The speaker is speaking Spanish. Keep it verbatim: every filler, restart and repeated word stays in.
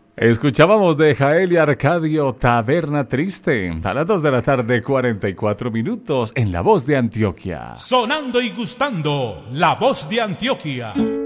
Escuchábamos de Jael y Arcadio Taberna Triste a las dos de la tarde, cuarenta y cuatro minutos en La Voz de Antioquia. Sonando y gustando, La Voz de Antioquia.